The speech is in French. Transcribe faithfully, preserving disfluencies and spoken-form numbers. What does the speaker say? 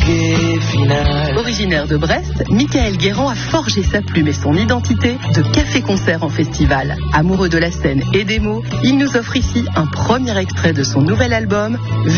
bouquet final. Originaire de Brest, Michael Guérand a forgé sa plume et son identité de café-concert en festival. Amoureux de la scène et des mots, il nous offre ici un premier extrait de son nouvel album